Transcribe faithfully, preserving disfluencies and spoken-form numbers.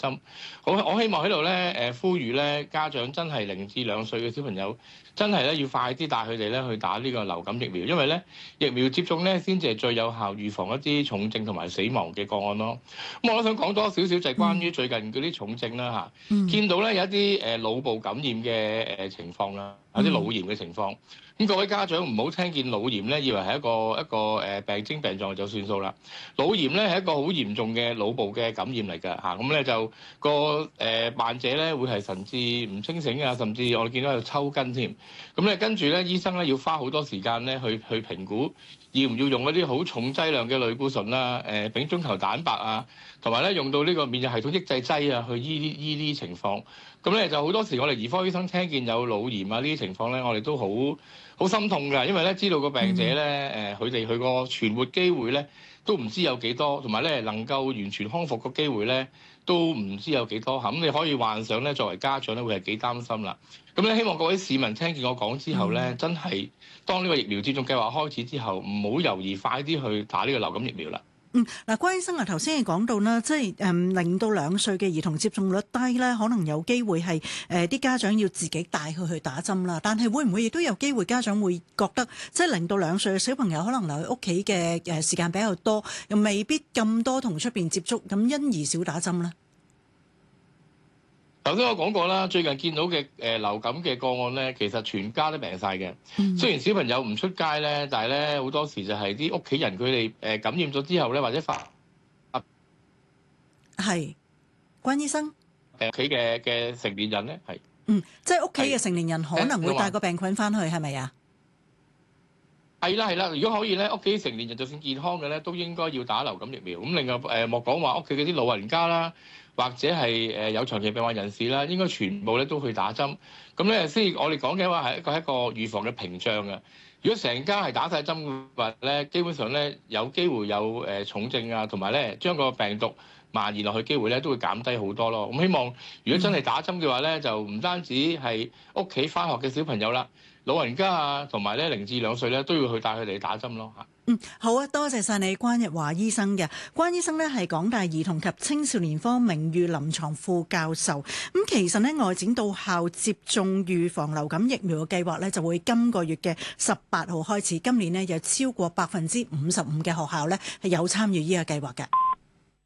針。好，我希望喺度咧誒呼籲咧家長真係零至兩歲嘅小朋友真係咧要快啲帶佢哋咧去打呢個流感疫苗，因為咧疫苗接種咧先至係最有效預防一啲重症同埋死亡嘅個案咯。咁我都想講多少少就係關於最近嗰啲重症啦嚇，嗯、見到咧有一啲誒腦部感染嘅誒情況啦，有啲腦炎嘅情況。咁各位家長唔好聽見腦炎咧，以為係一個一個誒病徵病狀就算數啦。腦炎咧係一個好嚴重嘅腦部嘅感染嚟㗎嚇，咁咧就個誒患者咧會係神志唔清醒啊，甚至我哋見到有抽筋添。咁咧跟住咧醫生咧要花好多時間咧去去評估，要唔要用一啲好重劑量嘅類固醇啦、誒丙中球蛋白啊，同埋咧用到呢個免疫系統抑制劑啊去醫呢醫呢啲情況。咁咧就好多時我哋兒科醫生聽見有腦炎啊呢啲情況咧，我哋都好好心痛㗎，因為咧知道個病者咧誒佢哋佢個存活機會咧都唔知有幾多，同埋咧能夠完全康復個機會咧都唔知有幾多嚇。咁你可以幻想咧，作為家長咧會係幾擔心啦。咁咧希望各位市民聽見我講之後咧，嗯、真係當呢個疫苗接種計劃開始之後，唔好猶豫，快啲去打呢個流感疫苗啦。 嗯，嗱，關醫生啊，頭先你講到啦，即係誒零到兩歲嘅兒童接種率低咧，可能有機會係誒啲家長要自己帶佢去打針啦。但係會唔會亦都有機會家長會覺得，即係零到兩歲嘅小朋友可能留喺屋企嘅誒時間比較多，又未必咁多同出邊接觸，咁因而少打針咧？ 頭先我講過啦，最近見到嘅誒流感嘅個案咧，其實全家都病晒嘅。嗯、雖然小朋友唔出街咧，但係咧好多時就係啲屋企人佢哋誒感染咗之後咧，或者發係關醫生誒屋企嘅嘅成年人咧係嗯，即係屋企嘅成年人可能會帶個病菌翻去，係咪啊？ 係啦係啦，如果可以咧，屋企成年人就算健康嘅咧，都應該要打流感疫苗。咁另外誒莫講話屋企嗰啲老人家啦。或者係誒有長期病患人士啦，應該全部咧都去打針。咁咧，雖然我哋講嘅話係一個係一個預防嘅屏障啊。如果成家係打晒針嘅話咧，基本上咧有機會有誒重症啊，同埋咧將個病毒蔓延落去機會咧都會減低好多咯。咁希望如果真係打針嘅話咧，就唔單止係屋企返學嘅小朋友啦，老人家啊，同埋咧零至兩歲咧都要去帶佢哋打針咯嚇。 嗯，好啊，多謝晒你關日華醫生嘅。關醫生呢係港大兒童及青少年科名譽臨床副教授。咁其實呢，外展到校接種預防流感疫苗嘅計劃呢，就會今個月嘅十八號開始。今年呢，有超過百分之五十五嘅學校呢係有參與呢個計劃嘅。